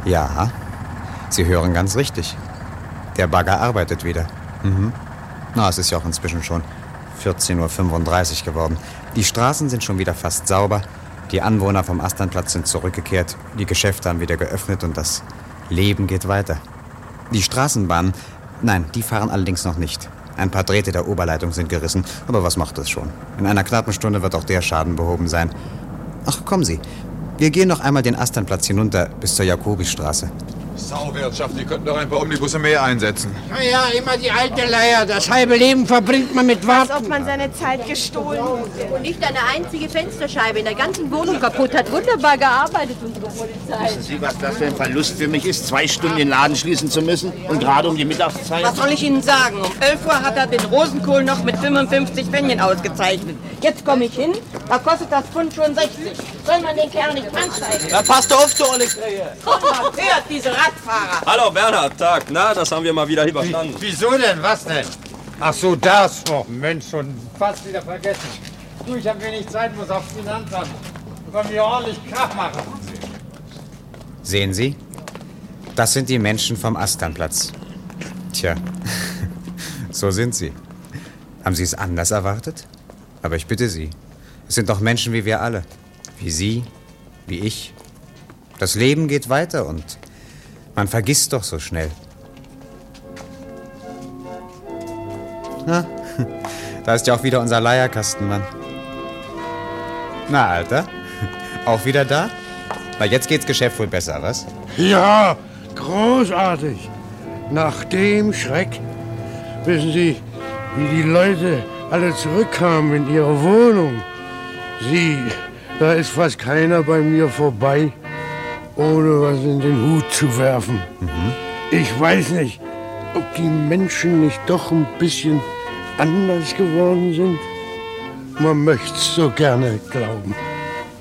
Ja, Sie hören ganz richtig. Der Bagger arbeitet wieder. Es ist ja auch inzwischen schon 14:35 Uhr geworden. Die Straßen sind schon wieder fast sauber. Die Anwohner vom Asternplatz sind zurückgekehrt. Die Geschäfte haben wieder geöffnet und das Leben geht weiter. Die Straßenbahnen, nein, die fahren allerdings noch nicht. Ein paar Drähte der Oberleitung sind gerissen, aber was macht das schon? In einer knappen Stunde wird auch der Schaden behoben sein. Ach, kommen Sie. Wir gehen noch einmal den Asternplatz hinunter bis zur Jakobistraße. Sauwirtschaft, die könnten doch ein paar Omnibusse mehr einsetzen. Ja, immer die alte Leier. Das halbe Leben verbringt man mit Warten. Als ob man seine Zeit gestohlen hätte. Und nicht eine einzige Fensterscheibe in der ganzen Wohnung kaputt. Hat wunderbar gearbeitet, unsere Polizei. Wissen Sie, was das für ein Verlust für mich ist, 2 Stunden den Laden schließen zu müssen und gerade um die Mittagszeit? Was soll ich Ihnen sagen? Um 11 Uhr hat er den Rosenkohl noch mit 55 Pfennchen ausgezeichnet. Jetzt komme ich hin, da kostet das Pfund schon 60. Soll man den Kerl nicht anzeigen? Ja, passt auf, du Olle Krähe. Hört diese Radfahrer. Hallo Bernhard, Tag. Na, das haben wir mal wieder überstanden. Wieso denn? Was denn? Ach so, das. Oh Mensch, schon fast wieder vergessen. Du, ich habe wenig Zeit, muss aufs Finanzamt. Und bei mir ordentlich Krach machen. Sehen Sie? Das sind die Menschen vom Asternplatz. Tja, so sind sie. Haben Sie es anders erwartet? Aber ich bitte Sie, es sind doch Menschen wie wir alle. Wie Sie, wie ich. Das Leben geht weiter und man vergisst doch so schnell. Na, da ist ja auch wieder unser Leierkastenmann. Na, Alter, auch wieder da? Na, jetzt geht's Geschäft wohl besser, was? Ja, großartig. Nach dem Schreck, wissen Sie, wie die Leute alle zurückkamen in ihre Wohnung. Da ist fast keiner bei mir vorbei, ohne was in den Hut zu werfen. Ich weiß nicht, ob die Menschen nicht doch ein bisschen anders geworden sind. Man möchte es so gerne glauben.